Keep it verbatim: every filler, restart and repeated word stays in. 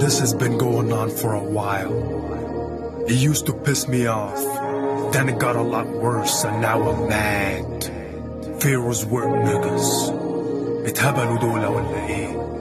this has been going on for a while. It used to piss me off, then it got a lot worse and now I'm mad. Pharaoh's work niggas اتهبلوا دول ولا ايه؟